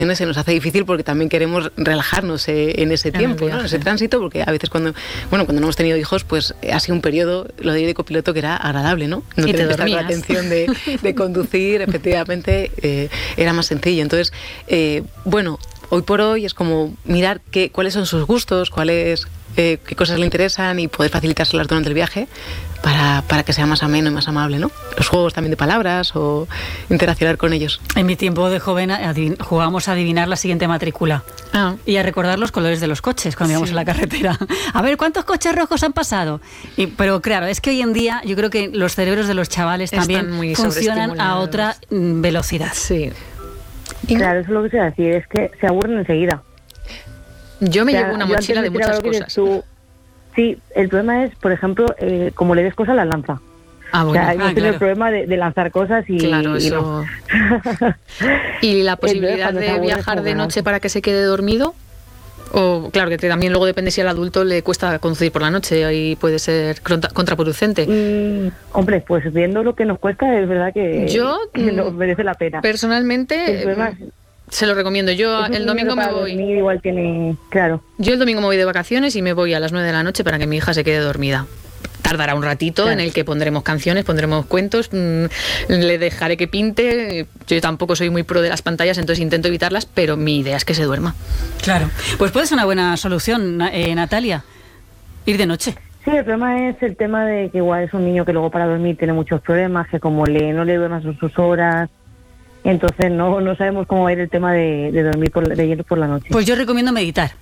se nos hace difícil porque también queremos relajarnos en ese tiempo, ¿no? En ese tránsito, porque a veces cuando no hemos tenido hijos, pues ha sido un periodo, lo de ir de copiloto, que era agradable, ¿no? No y tener te que estar con la atención de conducir, efectivamente, era más sencillo. Entonces, hoy por hoy es como mirar cuáles son sus gustos, qué cosas le interesan y poder facilitárselas durante el viaje para que sea más ameno y más amable, ¿no? Los juegos también de palabras o interaccionar con ellos. En mi tiempo de joven jugábamos a adivinar la siguiente matrícula y a recordar los colores de los coches cuando íbamos en la carretera. A ver, ¿cuántos coches rojos han pasado? Pero claro, es que hoy en día yo creo que los cerebros de los chavales también funcionan a otra velocidad. Sí. Claro, eso es lo que se va a decir, es que se aburren enseguida. Yo me llevo una mochila de muchas cosas. Sí, el problema es, por ejemplo, como le des cosas, las lanza. Yo tengo el problema de lanzar cosas y... Claro, eso... No. ¿Y la posibilidad de viajar de noche para que se quede dormido? O, claro, que también luego depende si al adulto le cuesta conducir por la noche, ahí puede ser contraproducente. Hombre, pues viendo lo que nos cuesta, es verdad que nos merece la pena. Personalmente... Se lo recomiendo. Yo el domingo me voy. Igual tiene, claro. Yo el domingo me voy de vacaciones y me voy a las 9 de la noche para que mi hija se quede dormida. Tardará un ratito en el que pondremos canciones, pondremos cuentos, le dejaré que pinte. Yo tampoco soy muy pro de las pantallas, entonces intento evitarlas, pero mi idea es que se duerma. Claro. Pues puede ser una buena solución, Natalia, ir de noche. Sí, el problema es el tema de que igual es un niño que luego para dormir tiene muchos problemas, que como no le duerman sus horas. Entonces no sabemos cómo va a ir el tema de dormir leyendo por la noche. Pues yo recomiendo meditar.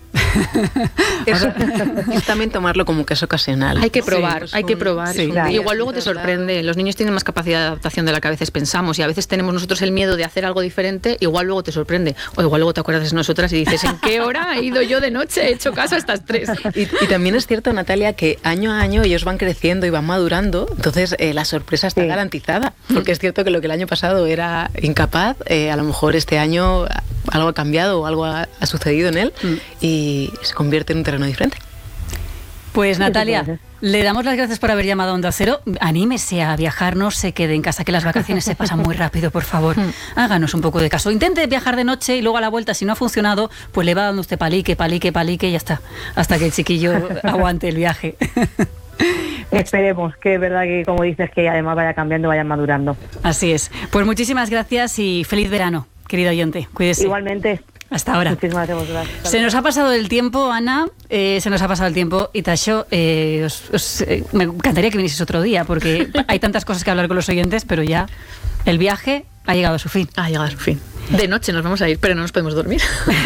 Eso es también tomarlo como que es ocasional. Hay que probar, hay que probar. Sí, claro. Igual luego te sorprende. Los niños tienen más capacidad de adaptación de la que a veces pensamos y a veces tenemos nosotros el miedo de hacer algo diferente, igual luego te sorprende. O igual luego te acuerdas de nosotras y dices, ¿en qué hora he ido yo de noche? He hecho caso a estas 3. Y también es cierto, Natalia, que año a año ellos van creciendo y van madurando, entonces la sorpresa está garantizada. Porque es cierto que lo que el año pasado era incapaz, a lo mejor este año algo ha cambiado o algo ha sucedido en él y se convierte en un terreno diferente. Pues Natalia, le damos las gracias por haber llamado a Onda Cero. Anímese a viajar, no se quede en casa, que las vacaciones se pasan muy rápido, por favor. Háganos un poco de caso. Intente viajar de noche y luego a la vuelta, si no ha funcionado, pues le va dando usted palique y ya está. Hasta que el chiquillo aguante el viaje. Esperemos, que es verdad que, como dices, que además vaya cambiando, vaya madurando. Así es. Pues muchísimas gracias y feliz verano, querido oyente. Cuídese. Igualmente. Hasta ahora. Muchísimas gracias. Se nos ha pasado el tiempo, Ana, se nos ha pasado el tiempo. Y Tasho, me encantaría que vinieses otro día, porque hay tantas cosas que hablar con los oyentes, pero ya el viaje ha llegado a su fin. Ha llegado a su fin. De noche nos vamos a ir, pero no nos podemos dormir.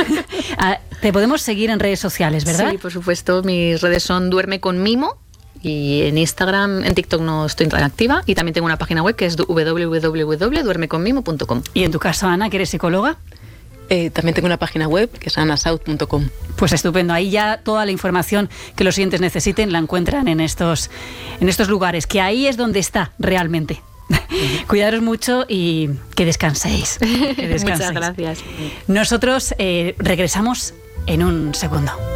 Te podemos seguir en redes sociales, ¿verdad? Sí, por supuesto. Mis redes son Duerme con Mimo. Y en Instagram, en TikTok no estoy tan activa. Y también tengo una página web que es www.duermeconmimo.com. ¿Y en tu caso, Ana, que eres psicóloga? También tengo una página web que es anasouth.com. Pues estupendo, ahí ya toda la información que los oyentes necesiten la encuentran en estos lugares, que ahí es donde está realmente. Cuidaros mucho y que descanséis. Muchas gracias. Nosotros regresamos en un segundo.